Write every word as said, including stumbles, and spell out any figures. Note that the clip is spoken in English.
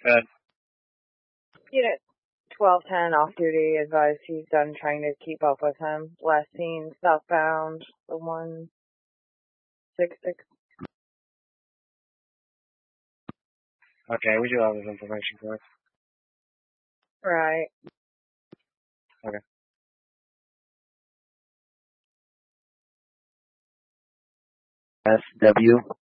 Good. Unit twelve ten off duty advised he's done trying to keep up with him. Last seen southbound, the one six six. Okay, we do have this information for us. Right. Okay. S W